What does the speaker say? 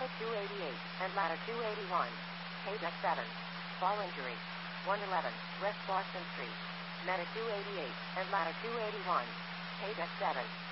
Medic 288 and ladder 281. Paydeck 7. Fall injury. 111 West Boston Street. Medic 288 and ladder 281. Paydeck 7.